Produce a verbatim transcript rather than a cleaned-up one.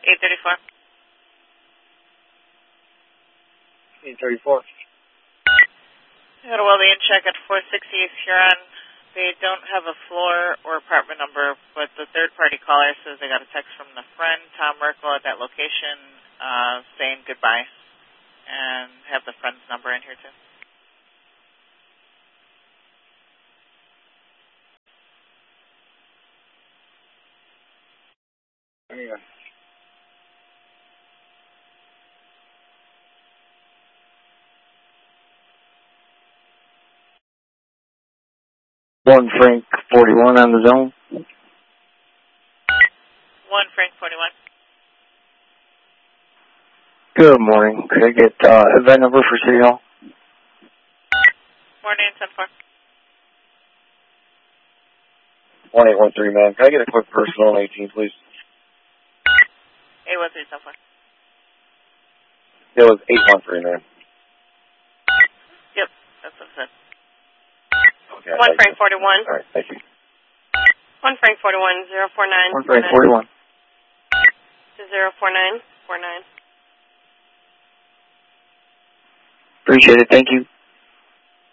eight thirty-four. eight thirty-four. I got a well-being check at four sixty East Huron. They don't have a floor or apartment number, but the third-party caller says they got a text from the friend, Tom Merkel, at that location uh, saying goodbye, and have the friend's number in here, too. There you go. One Frank forty-one on the zone. One Frank forty-one. Good morning. Could I get uh, event number for City Hall? Morning, ten four. one eight one three, man. Can I get a quick personal on eighteen, please? eight one three, ten four. It was eight one three, man. Yep, that's what it said. Okay, one Frank forty-one. All right, thank you. one Frank forty-one, zero four nine. one Frank forty-one. zero four nine four nine. Appreciate it. Thank you.